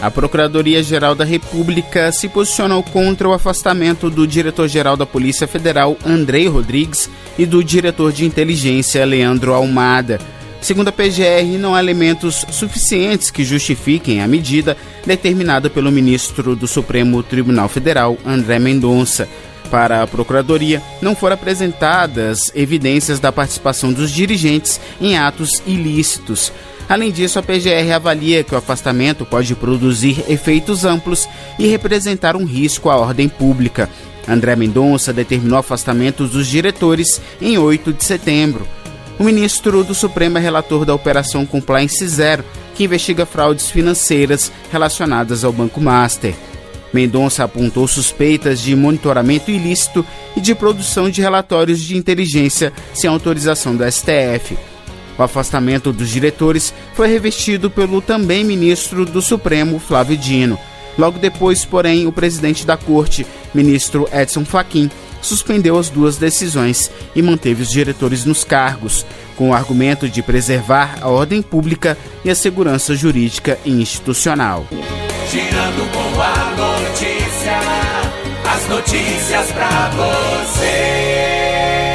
A Procuradoria-Geral da República se posicionou contra o afastamento do diretor-geral da Polícia Federal, Andrei Rodrigues, e do diretor de inteligência, Leandro Almada. Segundo a PGR, não há elementos suficientes que justifiquem a medida determinada pelo ministro do Supremo Tribunal Federal, André Mendonça. Para a Procuradoria, não foram apresentadas evidências da participação dos dirigentes em atos ilícitos. Além disso, a PGR avalia que o afastamento pode produzir efeitos amplos e representar um risco à ordem pública. André Mendonça determinou o afastamento dos diretores em 8 de setembro. O ministro do Supremo é relator da Operação Compliance Zero, que investiga fraudes financeiras relacionadas ao Banco Master. Mendonça apontou suspeitas de monitoramento ilícito e de produção de relatórios de inteligência sem autorização do STF. O afastamento dos diretores foi revestido pelo também ministro do Supremo, Flávio Dino. Logo depois, porém, o presidente da Corte, ministro Edson Fachin, suspendeu as duas decisões e manteve os diretores nos cargos, com o argumento de preservar a ordem pública e a segurança jurídica e institucional. Girando com a notícia, as notícias pra você.